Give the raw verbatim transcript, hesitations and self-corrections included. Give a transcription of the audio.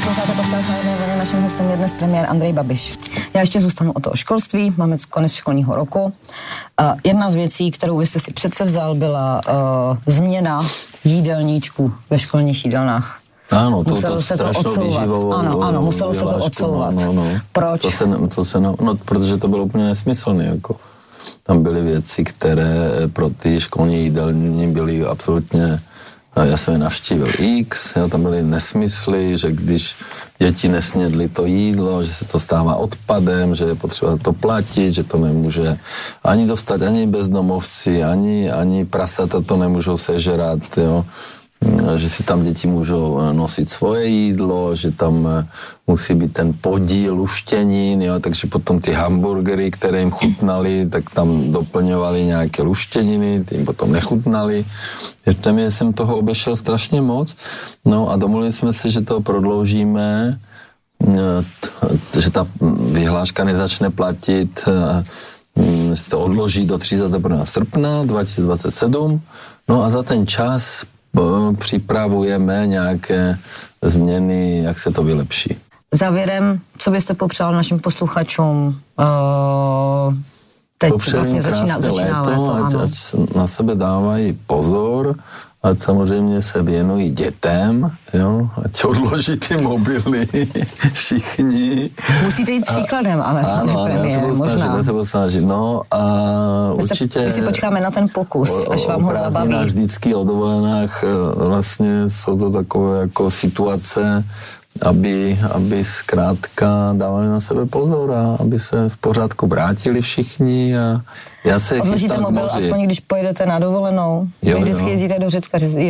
Posloucháte podcast Na jedné vlně, naším hostem je dnes premiér Andrej Babiš. Já ještě zůstanu o toho školství, máme konec školního roku. Uh, jedna z věcí, kterou vy jste si předsevzal, byla uh, změna jídelníčku ve školních jídelnách. Ano, to, muselo to se to odsouvat. Ano, ano, muselo se to odsouvat. No, no. Proč? To se, to se, no, protože to bylo úplně nesmyslné, jako. Tam byly věci, které pro ty školní jídelní byly absolutně, já jsem je navštívil X, jo, tam byly nesmysly, že když děti nesnědly to jídlo, že se to stává odpadem, že je potřeba to platit, že to nemůže ani dostat ani bezdomovci, ani, ani prasata to nemůžou sežrat, jo. Že si tam děti můžou nosit svoje jídlo, že tam musí být ten podíl luštěnin, jo, takže potom ty hamburgery, které jim chutnaly, tak tam doplňovali nějaké luštěniny, ty jim potom nechutnaly. Tam jsem toho obešel strašně moc, no a domluvili jsme se, že to prodloužíme, že ta vyhláška nezačne platit, že se to odloží do třicátého prvního srpna dva tisíce dvacet sedm, no a za ten čas připravujeme nějaké změny, jak se to vylepší. Závěrem, co byste popřál našim posluchačům? Uh, teď Popřeji vlastně začíná, začíná léto, léto ať, ať na sebe dávají pozor, ať samozřejmě se věnují dětem, jo, ať odloží ty mobily všichni. Musíte jít příkladem, ale ano, pane premiére, možná. Já se budu snažit, no a my určitě... My si počkáme na ten pokus, o, až vám ho zabaví. Vždycky o dovolenách vlastně jsou to takové jako situace, aby, aby zkrátka dávali na sebe pozor a aby se v pořádku vrátili všichni a já se odložíte chystám mobil, k moři. aspoň když pojedete na dovolenou. Jo, vy vždycky jo. jezdíte do Řecka,